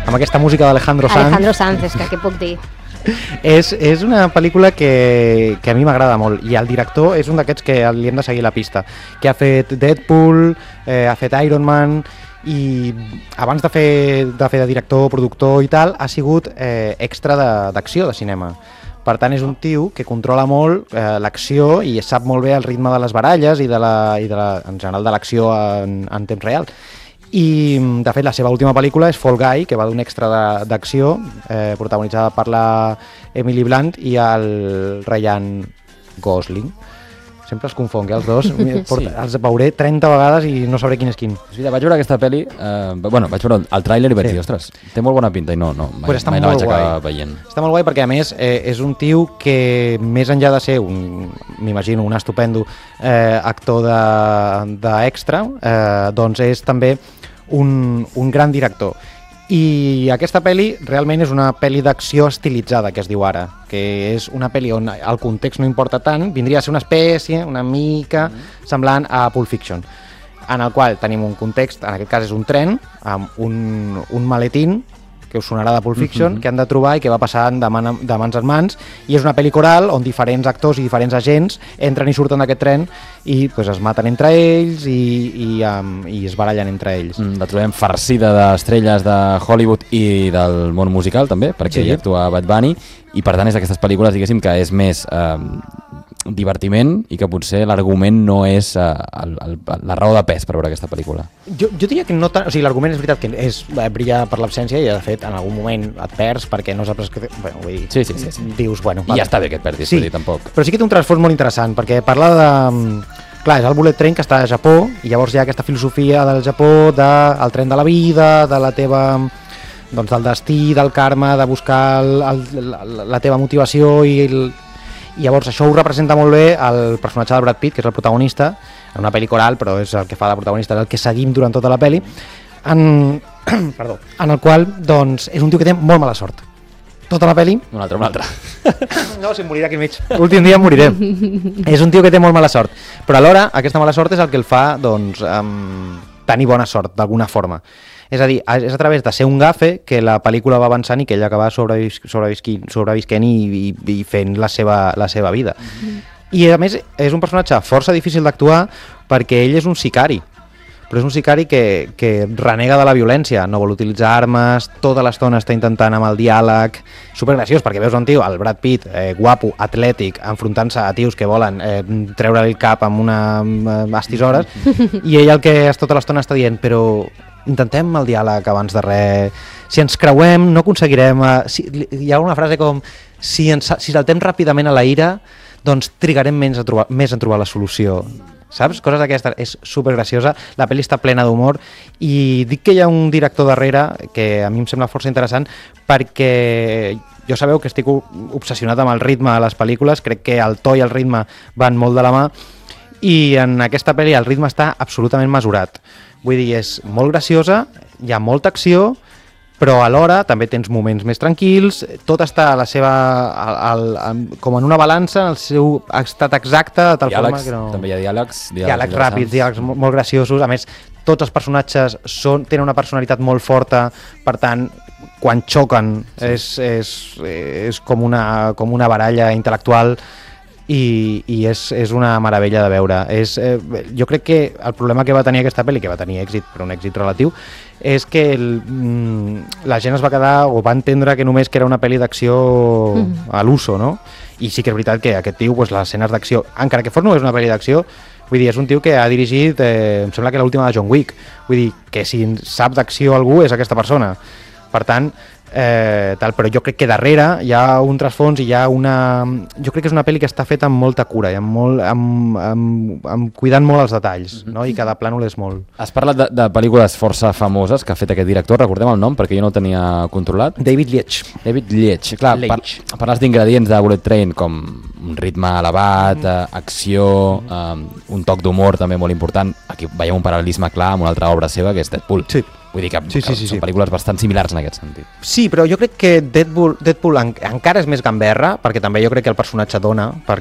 amb aquesta música d'Alejandro Sanz. Alejandro Sanz, és que què puc dir? És una pel·lícula que a mi m'agrada molt, i el director és un d'aquests que li hem de seguir la pista, que ha fet Deadpool, ha fet Iron Man, i abans de fer de director, productor i tal, ha sigut extra d'acció de cinema. Per tant, és un tio que controla molt l'acció i sap molt bé el ritme de les baralles i en general de l'acció en temps real. I, de fet, la seva última pel·lícula és Fall Guy, que va d'un extra d'acció protagonitzada per la Emily Blunt i el Ryan Gosling. Sempre els confonc, els dos. Sí. Els veuré 30 vegades i no sabré quin és quin. Sí, vaig veure aquesta pel·li, vaig veure el tràiler i vaig dir, ostres, té molt bona pinta, i no, mai la vaig acabar veient. Està molt guai perquè, a més, és un tio que, més enllà de ser, m'imagino, un estupendo actor d'extra, doncs és també un gran director. I aquesta pel·li realment és una pel·li d'acció estilitzada, que es diu ara, que és una pel·li on el context no importa tant, vindria a ser una espècie, una mica semblant a Pulp Fiction, en el qual tenim un context, en aquest cas és un tren, amb un maletín, que us sonarà de Pulp Fiction, que han de trobar i que va passant de mans en mans, i és una pel·li coral on diferents actors i diferents agents entren i surten d'aquest tren i pues, es maten entre ells i es barallen entre ells. La trobem farcida d'estrelles de Hollywood i del món musical també, perquè hi actua Bad Bunny, i per tant és d'aquestes pel·lícules, diguéssim, que és més divertiment i que potser l'argument no és la raó de pes per veure aquesta pel·lícula. Jo diria que no tant, o sigui, l'argument és veritat que brilla per l'absència i de fet en algun moment et perds perquè no saps que... Bueno, vull dir, sí. Dius, bueno... I ja està bé que et perdis, sí, vull dir, tampoc. Però sí que té un transfons molt interessant perquè parla de... Clar, és el Bullet Train que està a Japó i llavors hi ha aquesta filosofia del Japó del tren de la vida, de la teva... doncs del destí, del karma, de buscar la teva motivació i llavors això ho representa molt bé el personatge de Brad Pitt, que és el protagonista, en una pel·li coral, però és el que fa de protagonista, és el que seguim durant tota la pel·li, en el qual doncs, és un tio que té molt mala sort. Tota la pel·li... Un altre. No, si em moriré aquí enmig. L'últim dia em moriré. És un tio que té molt mala sort, però alhora aquesta mala sort és el que el fa doncs, tenir bona sort, d'alguna forma. És a dir, és a través de ser un gafe que la pel·lícula va avançant i que ell acaba sobrevisquent i fent la seva vida. I a més és un personatge força difícil d'actuar perquè ell és un sicari, però és un sicari que renega de la violència, no vol utilitzar armes, tota l'estona està intentant amb el diàleg, supergraciós perquè veus un tio, el Brad Pitt, guapo, atlètic, enfrontant-se a tios que volen treure el cap amb unes tisores i ell el que tota l'estona està dient, però intentem el diàleg abans de res, si ens creuem no aconseguirem, hi ha una frase com si saltem ràpidament a la ira doncs trigarem més en trobar la solució, saps? Coses d'aquestes, és supergraciosa, la pel·li està plena d'humor i dic que hi ha un director darrere que a mi em sembla força interessant perquè jo sabeu que estic obsessionat amb el ritme de les pel·lícules, crec que el to i el ritme van molt de la mà i en aquesta pel·li el ritme està absolutament mesurat. Vull dir, és molt graciosa, hi ha molta acció, però alhora també tens moments més tranquils, tot està a la seva, com en una balança, en el seu estat exacte, de tal diàlegs, forma que no... També hi ha diàlegs ràpids, diàlegs molt graciosos, a més, tots els personatges tenen una personalitat molt forta, per tant, quan xoquen és com una baralla intel·lectual i és una meravella de veure. Jo crec que el problema que va tenir aquesta pel·li, que va tenir èxit, però un èxit relatiu, és que la gent es va quedar o va entendre que només que era una pel·li d'acció a l'uso, no? I sí que és veritat que aquest tio, les escenes d'acció, encara que fos només una pel·li d'acció, vull dir, és un tio que ha dirigit, em sembla que l'última de John Wick, vull dir, que si sap d'acció algú és aquesta persona. Per tant, però jo crec que darrere hi ha un trasfons i hi ha jo crec que és una pel·li que està feta amb molta cura i cuidant molt els detalls, no? I cada plànol és molt... Has parlat de pel·lícules força famoses que ha fet aquest director, recordem el nom perquè jo no el tenia controlat. David Leitch. Clar, parles d'ingredients de Bullet Train com un ritme elevat, acció, un toc d'humor també molt important. Aquí veiem un paral·lelisme clar amb una altra obra seva que és Deadpool. Sí. Vull dir que són pel·lícules bastant similars en aquest sentit. Sí, però jo crec que Deadpool encara és més gamberra, perquè també jo crec que el personatge dona